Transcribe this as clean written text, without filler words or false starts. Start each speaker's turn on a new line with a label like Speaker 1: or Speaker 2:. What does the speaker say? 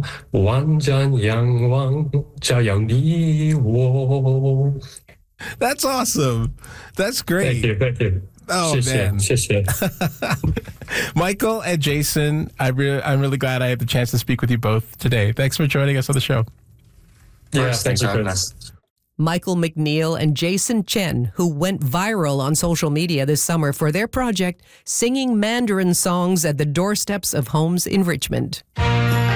Speaker 1: 万丈仰望，照耀你我。
Speaker 2: That's awesome. That's great.
Speaker 1: Thank you.
Speaker 2: Oh,
Speaker 1: 谢谢
Speaker 2: man.
Speaker 1: 谢谢。
Speaker 2: Michael and Jason, I'm really glad I had the chance to speak with you both today. Thanks for joining us on the show.
Speaker 1: Yeah,
Speaker 3: Thanks
Speaker 1: thank
Speaker 3: for
Speaker 1: you,
Speaker 3: having
Speaker 1: Chris.
Speaker 3: us.
Speaker 4: Michael McNeil and Jason Chen, who went viral on social media this summer for their project singing Mandarin songs at the doorsteps of homes in Richmond.